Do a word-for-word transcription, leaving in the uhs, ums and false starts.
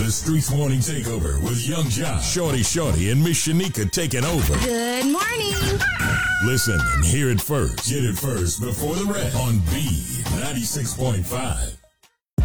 The Streets Morning Takeover with Young Josh, Shorty Shorty, and Miss Shanika taking over. Good morning. Listen and hear it first. Get it first before the rest on B ninety-six point five.